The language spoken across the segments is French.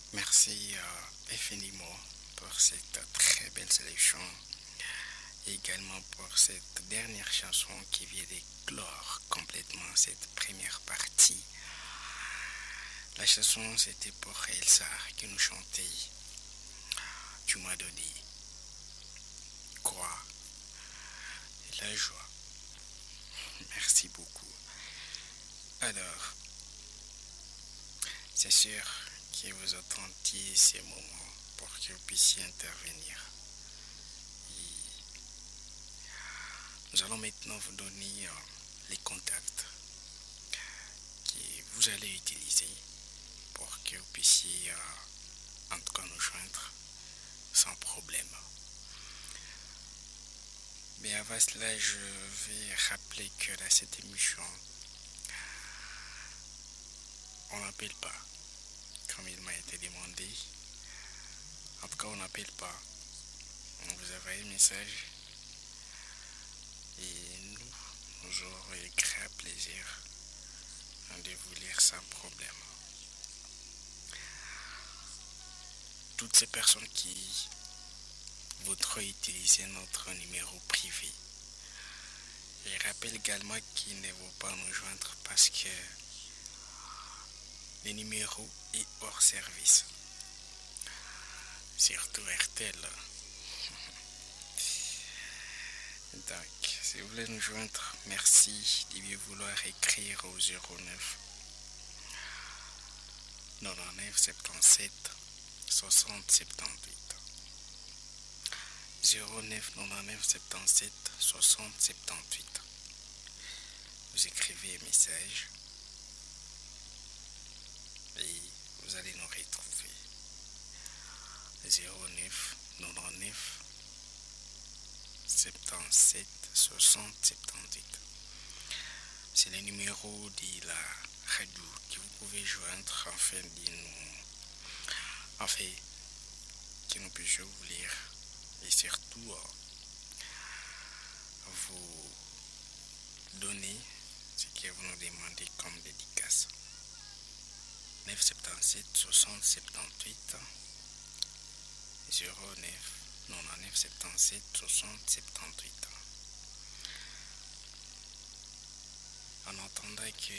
Merci infiniment pour cette très belle sélection et également pour cette dernière chanson qui vient d'éclore complètement cette première partie. La chanson c'était pour Elsa qui nous chantait Tu m'as donné quoi et la joie. Merci beaucoup. Alors, c'est sûr que vous attendiez ces moments pour que vous puissiez intervenir. Et nous allons maintenant vous donner les contacts que vous allez utiliser pour que vous puissiez en tout cas nous joindre sans problème. Mais avant cela, je vais rappeler que dans cette émission, on n'appelle pas comme il m'a été demandé. En tout cas, on n'appelle pas. On vous envoie un message et nous aurons un grand plaisir de vous lire sans problème. Toutes ces personnes qui voudraient utiliser notre numéro privé. Je rappelle également qu'ils ne vont pas nous joindre parce que le numéro est hors service. Surtout RTL. Donc, si vous voulez nous joindre, merci de bien vouloir écrire au 09 99 77 60 78. 09 99 77 60 78. Vous écrivez un message et vous allez nous retrouver. 09 99 77 60 78. C'est le numéro de la radio que vous pouvez joindre afin de nous, afin que nous puissions vous lire et surtout vous donner ce que vous nous demandez comme dédicace. 977 60 78 09 99 77 60 78. En attendant que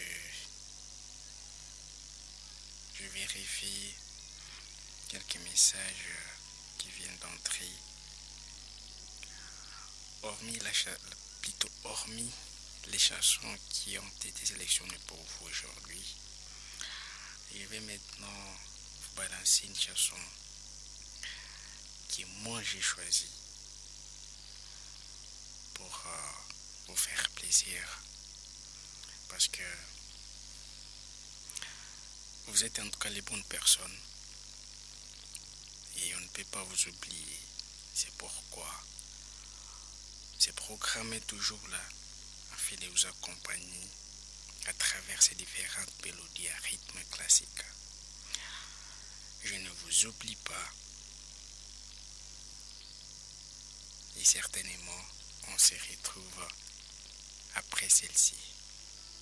je vérifie quelques messages qui viennent d'entrer, hormis les chansons qui ont été sélectionnées pour vous aujourd'hui, je vais maintenant vous balancer une chanson que moi j'ai choisie pour vous faire plaisir parce que vous êtes en tout cas les bonnes personnes et on ne peut pas vous oublier. C'est pourquoi ce programme est toujours là afin de vous accompagner à travers ces différentes mélodies à rythme classique. Je ne vous oublie pas et certainement on se retrouve après celle-ci.